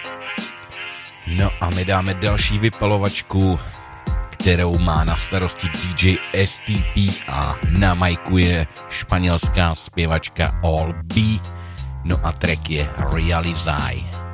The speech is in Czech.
No a my dáme další vypalovačku, kterou má na starosti DJ STP a na majku je španělská zpěvačka All B. No a track je Realizai.